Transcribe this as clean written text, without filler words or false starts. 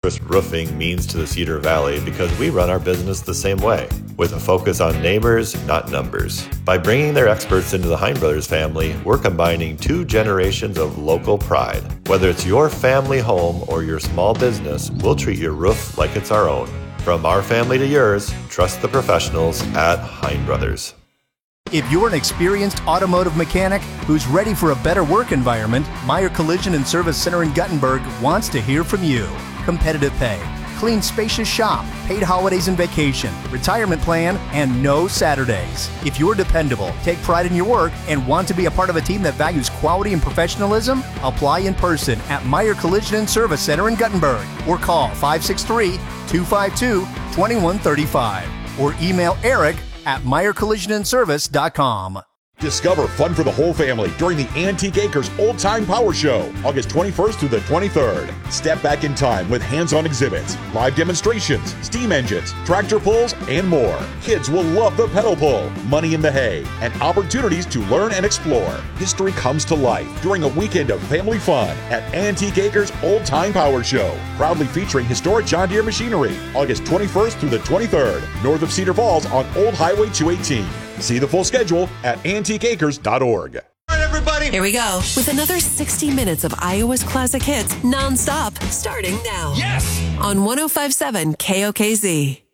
all-purpose roofing means to the Cedar Valley because we run our business the same way, with a focus on neighbors, not numbers. By bringing their experts into the Hein Brothers family, we're combining 2 generations of local pride. Whether it's your family home or your small business, we'll treat your roof like it's our own. From our family to yours, trust the professionals at Hein Brothers. If you're an experienced automotive mechanic who's ready for a better work environment, Meyer Collision and Service Center in Guttenberg wants to hear from you. Competitive pay, clean, spacious shop, paid holidays and vacation, retirement plan, and no Saturdays. If you're dependable, take pride in your work, and want to be a part of a team that values quality and professionalism, apply in person at Meyer Collision and Service Center in Guttenberg or call 563-252-2135 or email Eric at MeyerCollisionandService.com. Discover fun for the whole family during the Antique Acres Old Time Power Show, August 21st through the 23rd. Step back in time with hands-on exhibits, live demonstrations, steam engines, tractor pulls, and more. Kids will love the pedal pull, money in the hay, and opportunities to learn and explore. History comes to life during a weekend of family fun at Antique Acres Old Time Power Show, proudly featuring historic John Deere machinery, August 21st through the 23rd, north of Cedar Falls on Old Highway 218. See the full schedule at antiqueacres.org. All right, everybody. Here we go with another 60 minutes of Iowa's classic hits nonstop, starting now. Yes! On 105.7 KOKZ.